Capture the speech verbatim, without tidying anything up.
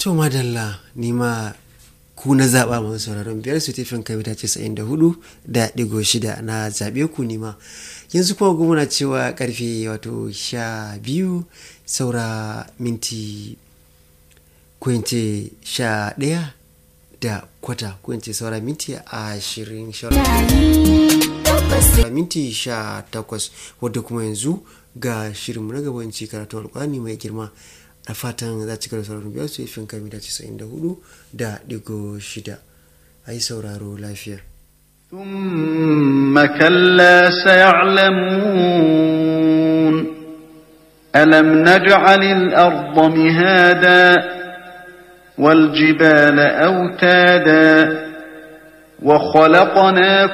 To madalla ni ma ku na zaɓa masu sauraron biyar su tafin kamita casa'in da hudu da ɗigo shida na zaɓe ku nima. Yanzu kuma gumuna cewa karfe wato sha biyu saura minti kwance sha ɗaya da kwata kwance saura minti ashirin minti sha takwas wadda kuma yanzu ga shirinmu na gabanci karatun alƙwani mai girma a fatan za ci gaba sauraron biyar su ifin kamita casa'in da hudu da ɗigo shida a yi sauraro lafiya. ثم كلا سيعلمون ألم نجعل الأرض مهادا والجبال أوتادا وخلقناكم